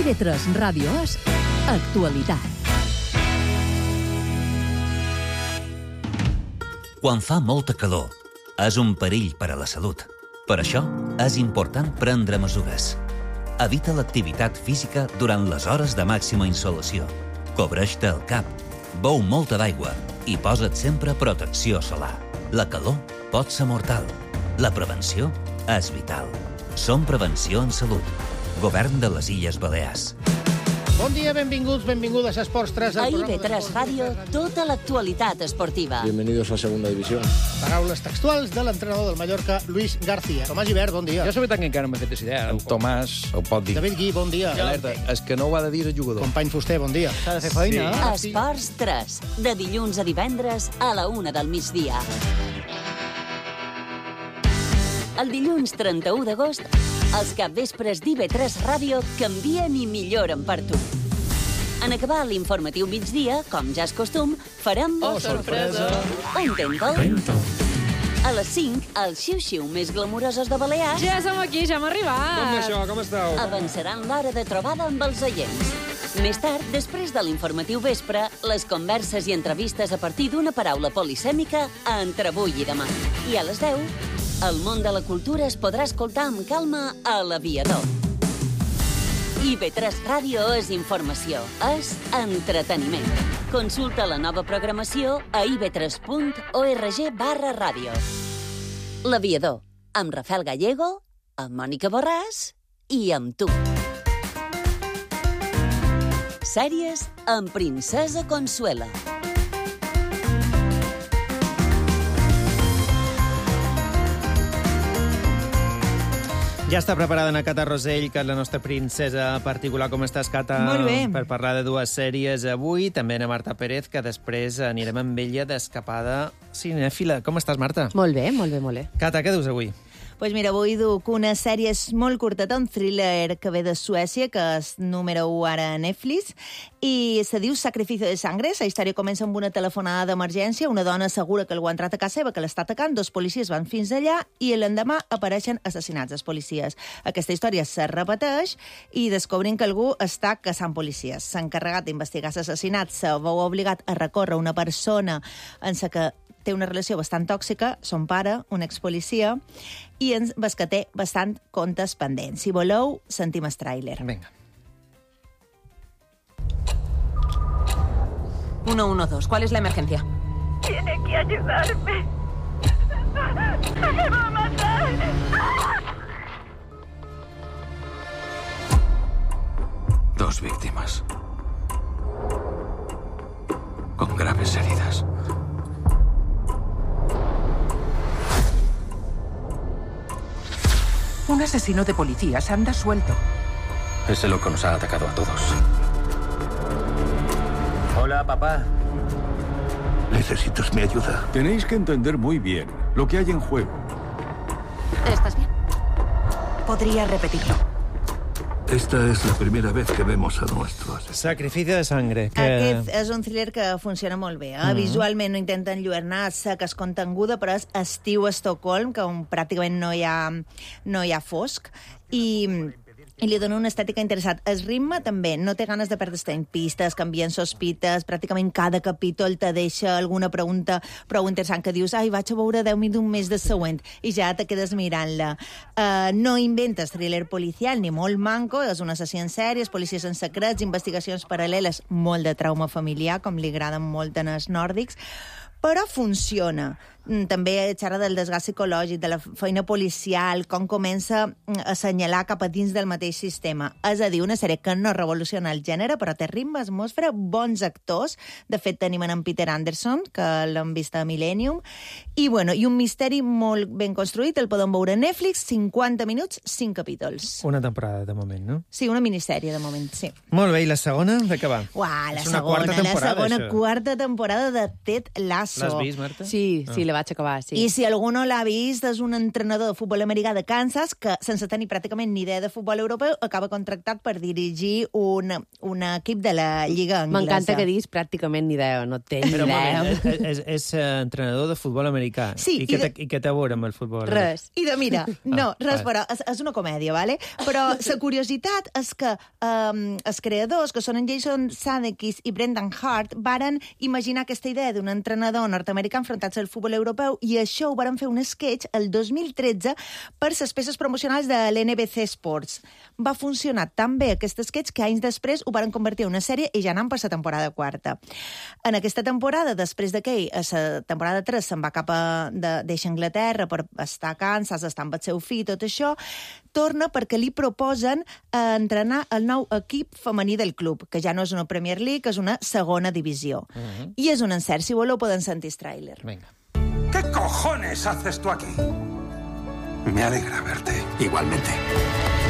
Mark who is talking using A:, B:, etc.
A: IB3 Ràdio és actualitat.
B: Quan fa molta calor, és un perill per a la salut. Per això, és important prendre mesures. Evita l'activitat física durant les hores de màxima insolació. Cobreix-te el cap, beu molta d'aigua i posa't sempre protecció solar. La calor pot ser mortal. La prevenció és vital. Som Prevenció en Salut. Govern de les Illes Balears.
C: Bon dia, benvinguts, benvingudes a Esports 3.
D: A IB3 Ràdio, tota l'actualitat esportiva.
E: Bienvenidos a Segunda División.
C: Paraules textuals de l'entrenador del Mallorca, Luis García. Tomàs Gibert, bon dia.
F: Jo sobre tant que encara no m'he fet idea.
E: En Tomàs ho pot dir.
C: David Gui, bon dia.
E: Alerta, és que no ho ha de dir el jugador.
C: Company Fuster, bon dia. S'ha de fer feina.
D: Sí. Esports 3, de dilluns a divendres a la 1 del migdia. El dilluns 31 d'agost, els capvespres d'IB3 Ràdio canvien i milloren per tu. En acabar l'informatiu migdia, com ja és costum, farem...
E: Oh, sorpresa!
D: Un Tento. A les 5, els xiu-xiu més glamurosos de Balears
G: Ja som aquí, ja hem arribat.
F: Com això, com esteu?
D: avançaran l'hora de trobada amb els oients. Més tard, després de l'informatiu vespre, les converses i entrevistes a partir d'una paraula polisèmica entre avui i demà. I a les 10, el món de la cultura es podrà escoltar amb calma a l'Aviador. IB3 Ràdio és informació, és entreteniment. Consulta la nova programació a ib3.org/ràdio. L'Aviador, amb Rafael Gallego, amb Mònica Borràs i amb tu. Sèries amb Princesa Consuela.
H: Ja està preparada na Cata Rosell, que és la nostra princesa particular. Com estàs, Cata?
G: Molt bé.
H: Per parlar de dues sèries avui. També na Marta Pérez, que després anirem amb ella d'escapada cinèfila. Com estàs, Marta?
G: Molt bé, molt bé, molt bé.
H: Cata, què dius avui?
I: Pues mira, avui duc una sèrie molt curteta, un thriller que ve de Suècia, que és número 1 ara a Netflix, i se diu Sacrificio de Sangre. La història comença amb una telefonada d'emergència. Una dona assegura que algú ha entrat a casa seva, que l'està atacant. 2 policies van fins allà i l'endemà apareixen assassinats els policies. Aquesta història se repeteix i descobrim que algú està caçant policies. S'ha encarregat d'investigar l'assassinat, se veu obligat a recórrer una persona en la que té una relació bastant tòxica, son pare, un expolicia, i ens ves que té bastant comptes pendents. Si voleu, sentim el tràiler.
H: Vinga.
G: 112, ¿cuál es la emergencia?
J: Tiene que ayudarme. ¡Me va a matar!
K: Dos víctimas. Con graves heridas.
J: Un asesino de policías anda suelto.
K: Es el loco nos ha atacado a todos.
F: Hola, papá.
K: Necesitas mi ayuda.
L: Tenéis que entender muy bien lo que hay en juego.
G: ¿Estás bien?
J: Podría repetirlo.
K: Esta es la primera vez que vemos a nuestro asesino.
H: Sacrificio de Sangre. Que...
I: Aquest és un thriller que funciona molt bé. Visualment no intenta enlluernar-se, que és continguda, però és estiu a Estocolm, que pràcticament no hi ha fosc, i li dona una estètica interessant. El ritme també no té ganes de perdre-se en pistes, canvien sospites, pràcticament cada capítol te deixa alguna pregunta prou interessant que dius, ai, vaig a veure 10 minuts més de següent, i ja te quedes mirant-la. No inventes thriller policial, ni molt manco, és un assassí en sèries, policies en secrets, investigacions paral·leles, molt de trauma familiar, com li agraden molt en els nòrdics, però funciona. També xerra del desgast psicològic, de la feina policial, com comença a assenyalar cap a dins del mateix sistema. És a dir, una sèrie que no revoluciona el gènere, però té ritme, atmosfera, bons actors. De fet, tenim en Peter Anderson, que l'hem vist a Millennium, i un misteri molt ben construït. El podem veure a Netflix, 50 minuts, 5 capítols.
H: Una temporada, de moment, no?
I: Sí, una minissèrie, de moment, sí.
H: Molt bé, i la segona, de què va?
I: Uah, la
H: És una
I: segona,
H: quarta temporada,
I: quarta
H: això.
I: temporada de Ted Lasso.
H: L'has vist, Marta?
G: Sí, la vaig acabar, sí.
I: I si algú no l'ha vist, és un entrenador de futbol americà de Kansas que, sense tenir pràcticament ni idea de futbol europeu, acaba contractat per dirigir un equip de la Lliga Anglesa.
G: M'encanta que diguis pràcticament ni idea, no té ni idea.
H: És entrenador de futbol americà.
I: Sí,
H: I què té a veure amb el futbol?
I: Res. I de mira, però és una comèdia, ¿vale? Però la curiositat és que els creadors, que són en Jason Sudeikis i Brendan Hart, varen imaginar aquesta idea d'un entrenador nord-americà enfrontats al futbol europeu, i això ho varen fer un sketch el 2013 per les peces promocionals de l'NBC Sports. Va funcionar tan bé aquest sketch que anys després ho varen convertir en una sèrie i ja anant per la temporada 4. En aquesta temporada, després d'aquell, a la temporada 3 se'n va cap deixa Anglaterra per estar a Kansas, estar amb el seu fill, tot això, torna perquè li proposen entrenar el nou equip femení del club, que ja no és una Premier League, és una segona divisió. I és un encert, si voleu poden sentir el tràiler.
H: Venga.
K: ¿Qué cojones haces tú aquí? Me alegra verte. Igualmente.